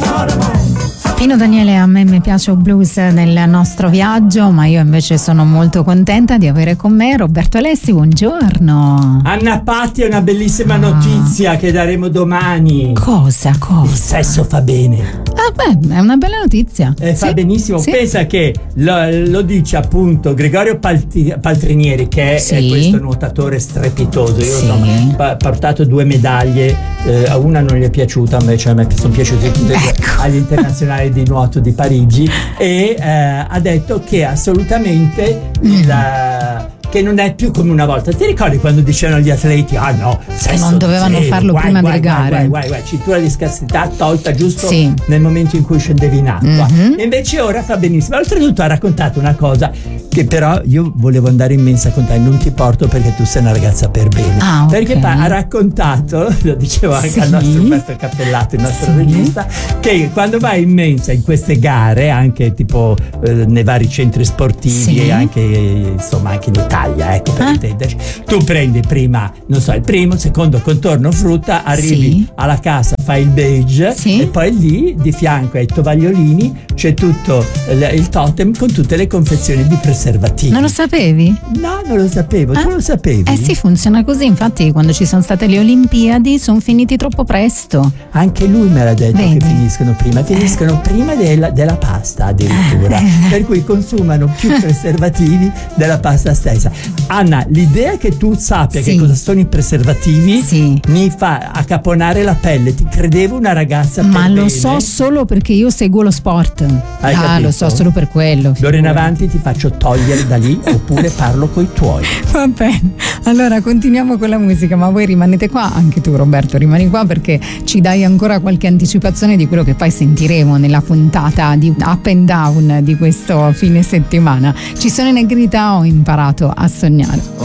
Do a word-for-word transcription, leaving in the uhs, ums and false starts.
Pino Daniele, a me mi piace il blues nel nostro viaggio, ma io invece sono molto contenta di avere con me Roberto Alessi. Buongiorno. Anna Patti, è una bellissima ah. notizia che daremo domani. Cosa? Cosa? Il sesso fa bene. Ah beh, è una bella notizia. Eh, fa sì, benissimo. Sì. Pensa che lo, lo dice appunto Gregorio Palti, Paltrinieri, che è, sì. è questo nuotatore strepitoso. Io sì. ho pa- portato due medaglie, eh, a una non gli è piaciuta, invece a me sono piaciute tutte ecco. due, agli internazionali di nuoto di Parigi, e eh, ha detto che assolutamente mm. il che non è più come una volta. Ti ricordi quando dicevano gli atleti ah no, sesso non dovevano zero, farlo guai, prima guai, delle gare, guai, guai, guai, cintura di scarsità tolta giusto sì. nel momento in cui scendevi in acqua. Mm-hmm. E invece ora fa benissimo. Oltretutto ha raccontato una cosa che però io volevo andare in mensa con te, non ti porto perché tu sei una ragazza per bene. Ah, okay. Perché pa- ha raccontato, lo dicevo anche sì. al nostro Umberto Cappellato, il nostro sì. regista, che quando vai in mensa in queste gare, anche tipo eh, nei vari centri sportivi sì. e anche insomma anche in Italia, ecco per ah. intenderci, tu prendi prima, non so, il primo, secondo contorno frutta, arrivi sì. alla cassa, fai il beige sì. e poi lì di fianco ai tovagliolini c'è tutto il, il totem con tutte le confezioni di preservativi. Non lo sapevi? No, non lo sapevo. Ah. Tu lo sapevi? Eh sì, funziona così. Infatti quando ci sono state le Olimpiadi sono finiti troppo presto. Anche lui me l'ha detto. Vedi? Che finiscono prima finiscono eh. prima della, della pasta addirittura eh. per cui consumano più preservativi della pasta stessa. Anna, l'idea che tu sappia sì. che cosa sono i preservativi sì. mi fa accaponare la pelle. Ti credevo una ragazza ma per lo bene. So solo perché io seguo lo sport. Hai ah capito? Lo so solo per quello. D'ora in avanti ti faccio togliere da lì oppure parlo coi tuoi. Va bene, allora continuiamo con la musica, ma voi rimanete qua, anche tu Roberto rimani qua perché ci dai ancora qualche anticipazione di quello che poi sentiremo nella puntata di Up and Down di questo fine settimana. Ci sono in negrità, ho imparato a sognare.